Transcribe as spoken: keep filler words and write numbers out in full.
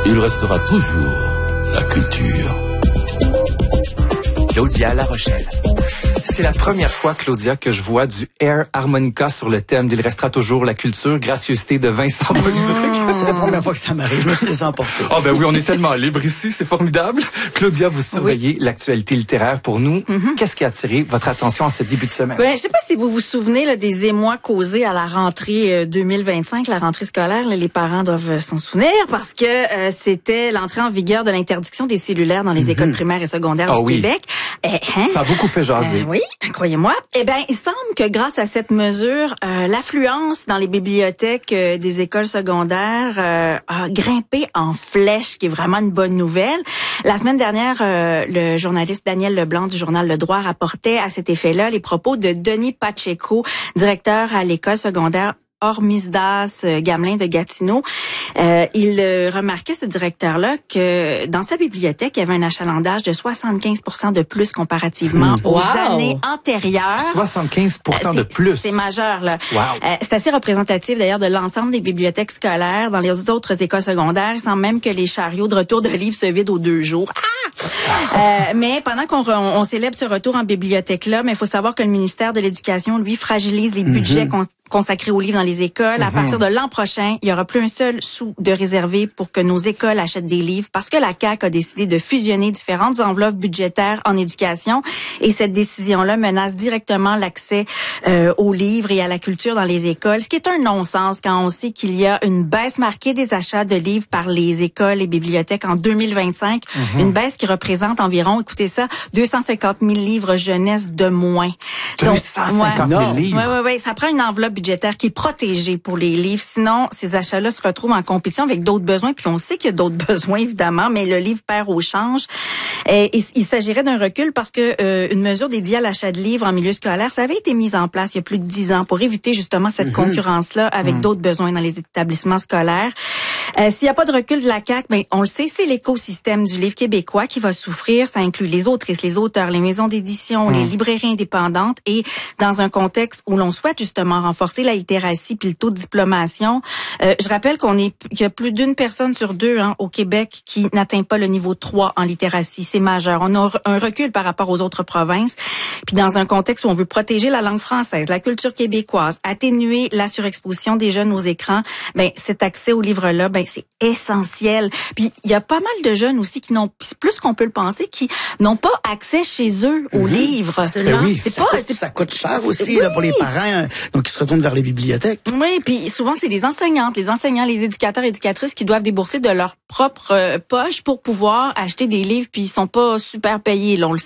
il restera toujours la culture. Claudia La Rochelle. C'est la première fois, Claudia, que je vois du air harmonica sur le thème d'Il restera toujours la culture, gracieuseté de Vincent Bolduc. C'est la première fois que ça m'arrive, je me suis laissé emporter. Ah oh ben oui, on est tellement libre ici, c'est formidable. Claudia, vous surveillez oui. l'actualité littéraire pour nous. Mm-hmm. Qu'est-ce qui a attiré votre attention en ce début de semaine? Ben, je sais pas si vous vous souvenez là, des émois causés à la rentrée deux mille vingt-cinq, la rentrée scolaire. Là, les parents doivent s'en souvenir parce que euh, c'était l'entrée en vigueur de l'interdiction des cellulaires dans les mm-hmm. écoles primaires et secondaires oh du oui. Québec. Eh, hein? Ça a beaucoup fait jaser. Euh, oui, croyez-moi. Eh ben, il semble que grâce à cette mesure, euh, l'affluence dans les bibliothèques euh, des écoles secondaires euh, a grimpé en flèche, ce qui est vraiment une bonne nouvelle. La semaine dernière, euh, le journaliste Daniel Leblanc du journal Le Droit rapportait à cet effet-là les propos de Denis Pacheco, directeur à l'école secondaire Hormisdas Gamelin de Gatineau. Euh, il euh, remarquait, ce directeur-là, que dans sa bibliothèque, il y avait un achalandage de soixante-quinze pour cent de plus comparativement mmh. aux wow. années antérieures. soixante-quinze pour cent de plus. C'est majeur, là. Wow. Euh, c'est assez représentatif, d'ailleurs, de l'ensemble des bibliothèques scolaires. Dans les autres écoles secondaires, il semble même que les chariots de retour de livres se vident aux deux jours. Ah! euh, mais pendant qu'on re, on, on célèbre ce retour en bibliothèque-là, mais il faut savoir que le ministère de l'Éducation, lui, fragilise les budgets mmh. consacrés aux livres dans les écoles. À partir de l'an prochain, il y aura plus un seul sou de réservé pour que nos écoles achètent des livres parce que la C A Q a décidé de fusionner différentes enveloppes budgétaires en éducation et cette décision-là menace directement l'accès euh, aux livres et à la culture dans les écoles, ce qui est un non-sens quand on sait qu'il y a une baisse marquée des achats de livres par les écoles et bibliothèques en deux mille vingt-cinq, mm-hmm. une baisse qui représente environ, écoutez ça, deux cent cinquante mille livres jeunesse de moins. deux cent cinquante mille livres? Oui, oui, oui. Ça prend une enveloppe budgétaire qui est protégée pour les livres. Sinon, ces achats-là se retrouvent en compétition avec d'autres besoins. Puis on sait qu'il y a d'autres besoins, évidemment, mais le livre perd au change. Et, et, il s'agirait d'un recul parce que euh, une mesure dédiée à l'achat de livres en milieu scolaire, ça avait été mise en place il y a plus de dix ans pour éviter justement cette mm-hmm. concurrence-là avec mm. d'autres besoins dans les établissements scolaires. Euh, s'il n'y a pas de recul de la C A Q, ben, on le sait, c'est l'écosystème du livre québécois qui va souffrir. Ça inclut les autrices, les auteurs, les maisons d'édition, mm. les librairies indépendantes. Et dans un contexte où l'on souhaite justement renforcer la littératie puis le taux de diplomation, euh, je rappelle qu'on est qu'il y a plus d'une personne sur deux hein, au Québec qui n'atteint pas le niveau trois en littératie. C'est majeur. On a un recul par rapport aux autres provinces. Puis dans un contexte où on veut protéger la langue française, la culture québécoise, atténuer la surexposition des jeunes aux écrans, ben cet accès aux livres-là, ben c'est essentiel. Puis il y a pas mal de jeunes aussi qui n'ont plus qu'on peut le penser, qui n'ont pas accès chez eux aux mmh. livres. Ben oui, c'est ça pas, coûte, c'est... ça coûte cher aussi oui. là, pour les parents, donc ils se retournent vers les bibliothèques. Oui, puis souvent c'est les enseignantes, les enseignants, les éducateurs, éducatrices qui doivent débourser de leur propre euh, poche pour pouvoir acheter des livres, puis ils sont pas super payés. Là, on le